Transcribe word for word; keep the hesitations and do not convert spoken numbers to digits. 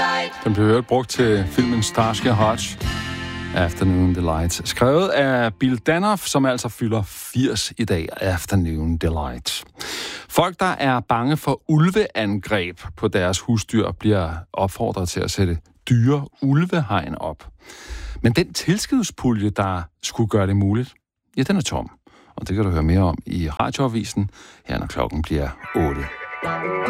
Delight. Den blev hørt brugt til filmen Starsky og Hutch, Afternoon Delight. Skrevet af Bill Danoff, som altså fylder firs i dag, Afternoon Delight. Folk, der er bange for ulveangreb på deres husdyr, bliver opfordret til at sætte dyre ulvehegn op. Men den tilskudspulje, der skulle gøre det muligt, ja, den er tom. Og det kan du høre mere om i Radioavisen, her når klokken bliver otte.